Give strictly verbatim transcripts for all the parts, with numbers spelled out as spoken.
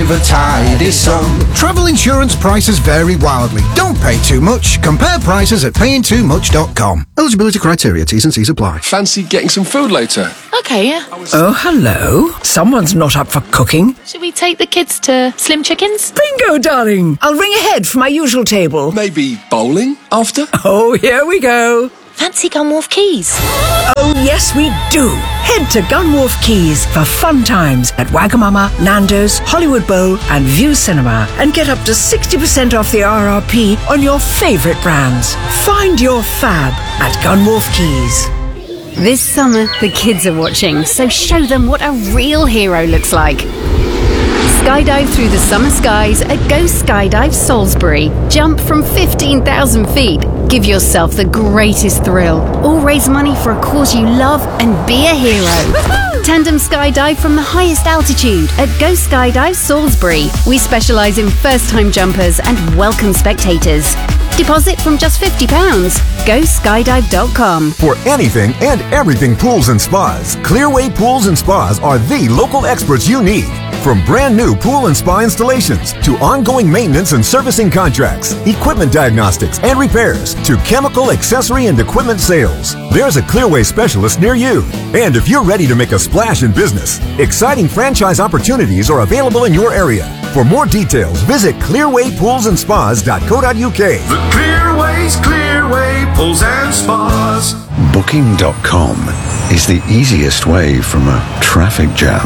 give a tidy sum. Travel insurance prices vary wildly. Don't pay too much. Compare prices at paying too much dot com. Eligibility criteria, T's and C's apply. Fancy getting some food later? Okay, yeah. Oh, hello. Someone's not up for cooking. Should we take the kids to Slim Chickens? Bingo, darling. I'll ring ahead for my usual table. Maybe bowling after? Oh, here we go. Fancy Gunwharf Keys? Oh, yes, we do. Head to Gunwharf Keys for fun times at Wagamama, Nando's, Hollywood Bowl and View Cinema and get up to sixty percent off the R R P on your favourite brands. Find your fab at Gunwharf Keys. This summer, the kids are watching, so show them what a real hero looks like. Skydive through the summer skies at Go Skydive Salisbury. Jump from fifteen thousand feet. Give yourself the greatest thrill. Or raise money for a cause you love and be a hero. Tandem skydive from the highest altitude at Go Skydive Salisbury. We specialise in first-time jumpers and welcome spectators. Deposit from just fifty pounds. go skydive dot com. For anything and everything pools and spas, Clearway Pools and Spas are the local experts you need. From brand new pool and spa installations to ongoing maintenance and servicing contracts, equipment diagnostics and repairs to chemical, accessory and equipment sales, there's a Clearway specialist near you. And if you're ready to make a splash in business, exciting franchise opportunities are available in your area. For more details, visit clearway pools and spas dot co dot uk. The Clearway's Clearway Pools and Spas. Booking dot com is the easiest way from a traffic jam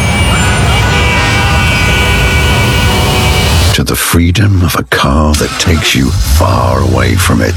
to the freedom of a car that takes you far away from it.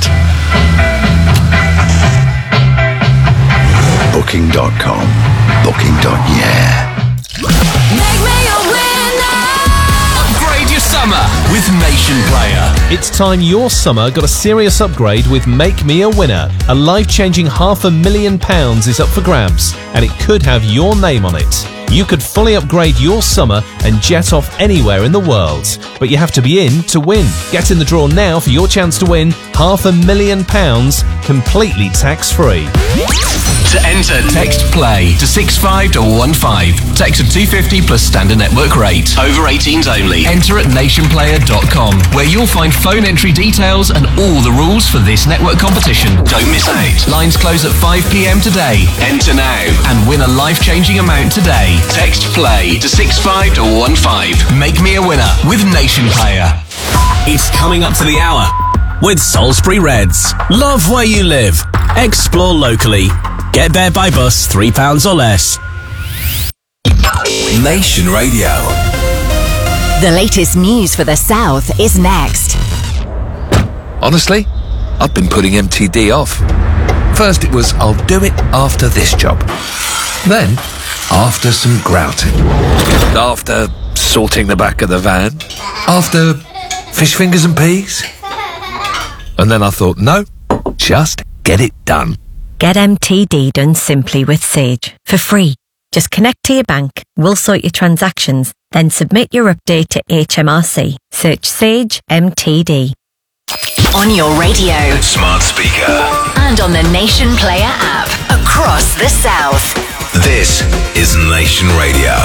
Booking dot com. Booking. Yeah. Make me a winner. Upgrade your summer with Nation Player. It's time your summer got a serious upgrade with Make Me a Winner. A life-changing half a million pounds is up for grabs, and it could have your name on it. You could fully upgrade your summer and jet off anywhere in the world. But you have to be in to win. Get in the draw now for your chance to win half a million pounds completely tax-free. To enter, text PLAY to six five one five. Text to two fifty plus standard network rate. Over eighteens only. Enter at nation player dot com, where you'll find phone entry details and all the rules for this network competition. Don't miss out. Lines close at five p.m. today. Enter now and win a life-changing amount today. Text PLAY to six five one five. Make me a winner with Nation Player. It's coming up to the hour with Salisbury Reds. Love where you live. Explore locally. Get there by bus, three pounds or less. Nation Radio. The latest news for the South is next. Honestly, I've been putting M T D off. First it was, I'll do it after this job. Then, after some grouting. After sorting the back of the van. After fish fingers and peas. And then I thought, no, just get it done. Get M T D done simply with Sage, for free. Just connect to your bank, we'll sort your transactions, then submit your update to H M R C. Search Sage M T D. On your radio, smart speaker, and on the Nation Player app, across the South. This is Nation Radio.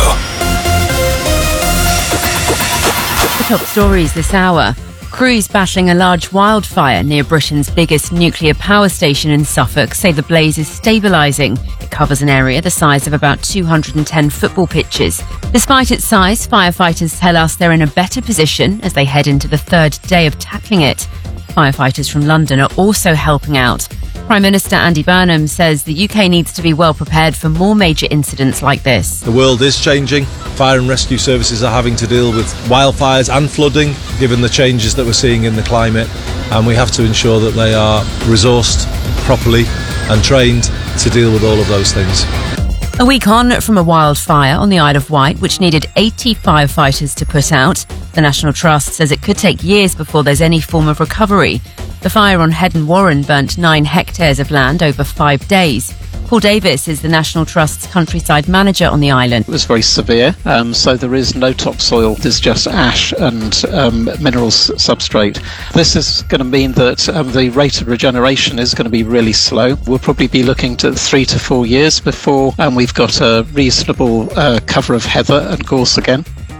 The top stories this hour. Crews battling a large wildfire near Britain's biggest nuclear power station in Suffolk say the blaze is stabilising. It covers an area the size of about two hundred ten football pitches. Despite its size, firefighters tell us they're in a better position as they head into the third day of tackling it. Firefighters from London are also helping out. Prime Minister Andy Burnham says the U K needs to be well prepared for more major incidents like this. The world is changing. Fire and rescue services are having to deal with wildfires and flooding, given the changes that we're seeing in the climate, and we have to ensure that they are resourced properly and trained to deal with all of those things. A week on from a wildfire on the Isle of Wight, which needed eighty firefighters to put out, the National Trust says it could take years before there's any form of recovery. The fire on Head and Warren burnt nine hectares of land over five days. Paul Davis is the National Trust's countryside manager on the island. It was very severe, um, so there is no topsoil. There's just ash and um, minerals substrate. This is going to mean that um, the rate of regeneration is going to be really slow. We'll probably be looking to three to four years before um, we've got a reasonable uh, cover of heather and gorse again.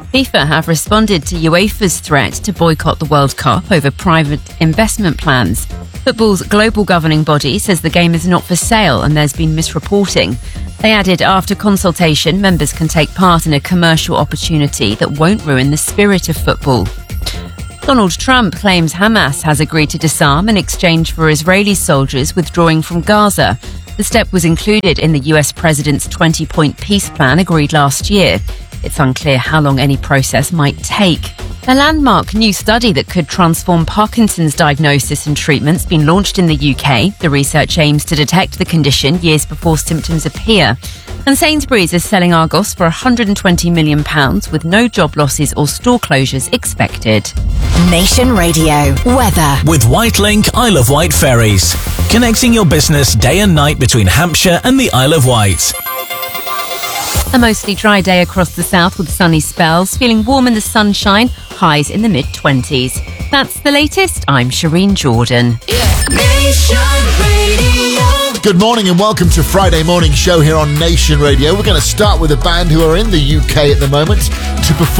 FIFA have responded to UEFA's threat to boycott the World Cup over private investment plans. Football's global governing body says the game is not for sale and there's been misreporting. They added after consultation, members can take part in a commercial opportunity that won't ruin the spirit of football. Donald Trump claims Hamas has agreed to disarm in exchange for Israeli soldiers withdrawing from Gaza. The step was included in the U S president's twenty-point peace plan agreed last year. It's unclear how long any process might take. A landmark new study that could transform Parkinson's diagnosis and treatment's been launched in the U K. The research aims to detect the condition years before symptoms appear. And Sainsbury's is selling Argos for one hundred twenty million pounds with no job losses or store closures expected. Nation Radio weather. With Whitelink Isle of Wight ferries, connecting your business day and night between Hampshire and the Isle of Wight. A mostly dry day across the south with sunny spells, feeling warm in the sunshine, highs in the mid-twenties. That's the latest. I'm Shireen Jordan. Nation Radio. Good morning and welcome to Friday Morning Show here on Nation Radio. We're going to start with a band who are in the U K at the moment to perform